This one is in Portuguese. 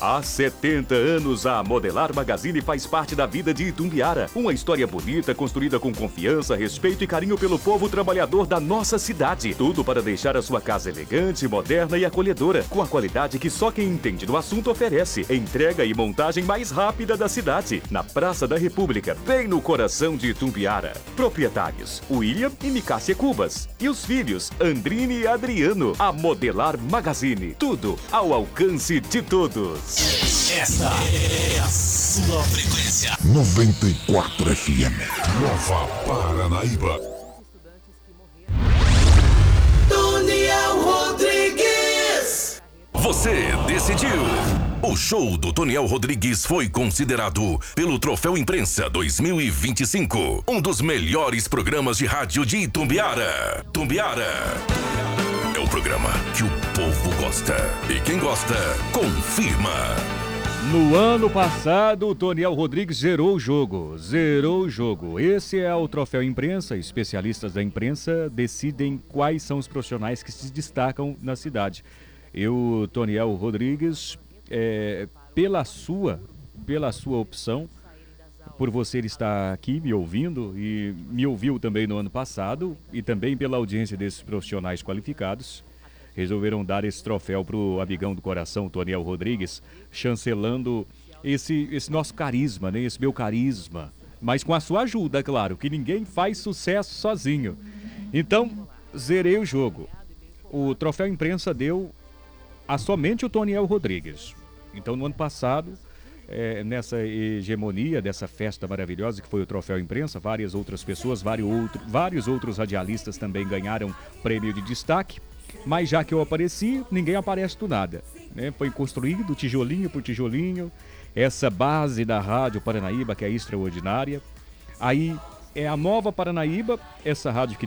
Há 70 anos, a Modelar Magazine faz parte da vida de Itumbiara. Uma história bonita, construída com confiança, respeito e carinho pelo povo trabalhador da nossa cidade. Tudo para deixar a sua casa elegante, moderna e acolhedora, com a qualidade que só quem entende do assunto oferece. Entrega e montagem mais rápida da cidade, na Praça da República, bem no coração de Itumbiara. Proprietários, William e Micácia Cubas. E os filhos, Andrine e Adriano. A Modelar Magazine. Tudo ao alcance de todos. Esta é a sua frequência. 94 FM. Nova Paranaíba. Toniel Rodrigues. Você decidiu. O show do Toniel Rodrigues foi considerado pelo Troféu Imprensa 2025 um dos melhores programas de rádio de Itumbiara. Itumbiara é o programa que o povo gosta. E quem gosta, confirma. No ano passado, o Toniel Rodrigues zerou o jogo. Esse é o Troféu Imprensa. Especialistas da imprensa decidem quais são os profissionais que se destacam na cidade. E o Toniel Rodrigues, pela sua opção, por você estar aqui me ouvindo e me ouviu também no ano passado, e também pela audiência desses profissionais qualificados, resolveram dar esse troféu para o amigão do coração, Toniel Rodrigues, chancelando esse nosso carisma, né? Esse meu carisma, mas com a sua ajuda, claro, que ninguém faz sucesso sozinho. Então, zerei o jogo. O Troféu Imprensa deu a somente o Toniel Rodrigues. Então, no ano passado, nessa hegemonia dessa festa maravilhosa que foi o Troféu Imprensa, várias outras pessoas, vários outros radialistas também ganharam prêmio de destaque. Mas já que eu apareci, ninguém aparece do nada, né? Foi construído tijolinho por tijolinho, essa base da Rádio Paranaíba, que é extraordinária. Aí é a Nova Paranaíba, essa rádio que